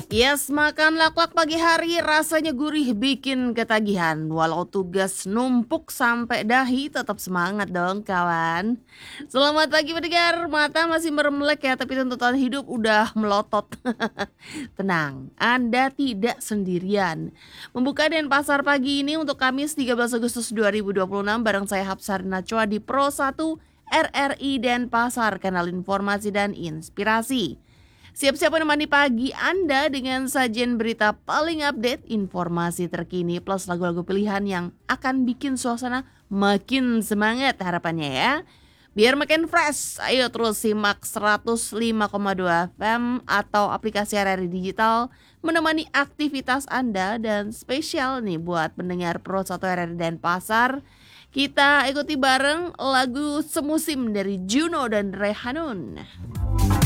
Yes, makan laklak pagi hari rasanya gurih bikin ketagihan. Walau tugas numpuk sampai dahi tetap semangat dong kawan. Selamat pagi pendengar, mata masih meremlek ya tapi tuntutan hidup udah melotot. Tenang, Anda tidak sendirian. Membuka Denpasar pagi ini untuk Kamis 13 Agustus 2026 bareng saya Hapsari Nachwa di Pro 1 RRI Denpasar, kanal informasi dan inspirasi. Siap-siap menemani pagi Anda dengan sajian berita paling update, informasi terkini, plus lagu-lagu pilihan yang akan bikin suasana makin semangat harapannya ya. Biar makin fresh, ayo terus simak 105,2 FM atau aplikasi RRI Digital menemani aktivitas Anda dan spesial nih buat pendengar Pro 1 RRI Denpasar. Kita ikuti bareng lagu semusim dari Juno dan Rehanun.